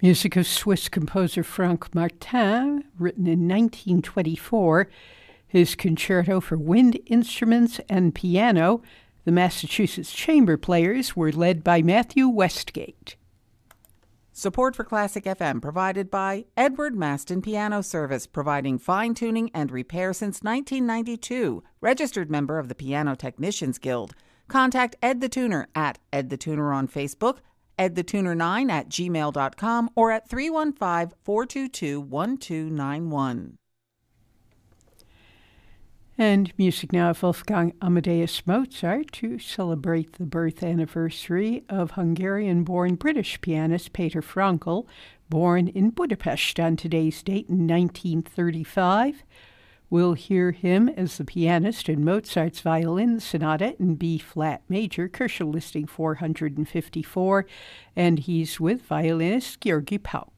Music of Swiss composer Franck Martin, written in 1924. His concerto for wind instruments and piano. The Massachusetts Chamber Players were led by Matthew Westgate. Support for Classic FM provided by Edward Maston Piano Service, providing fine-tuning and repair since 1992. Registered member of the Piano Technicians Guild. Contact Ed the Tuner at Ed the Tuner on Facebook, edthetuner9@gmail.com, or at 315-422-1291. And music now of Wolfgang Amadeus Mozart to celebrate the birth anniversary of Hungarian-born British pianist Peter Frankl, born in Budapest on today's date in 1935. We'll hear him as the pianist in Mozart's Violin Sonata in B-flat major, Koelschel listing 454, and he's with violinist György Pauk.